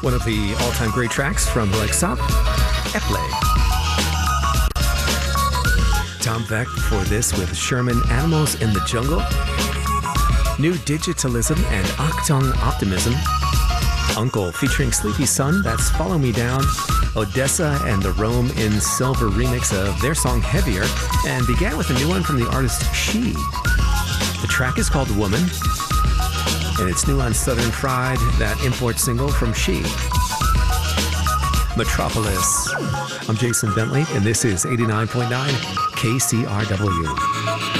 One of the all-time great tracks from Rexop, Epley. Tom Beck for this with Sherman, Animals in the Jungle. New Digitalism and Octung Optimism. Uncle featuring Sleepy Sun, that's Follow Me Down. Odessa and the Rome in Silver remix of their song Heavier, and began with a new one from the artist She. The track is called Woman, and it's new on Southern Fried, that import single from She. Metropolis. I'm Jason Bentley, and this is 89.9 KCRW.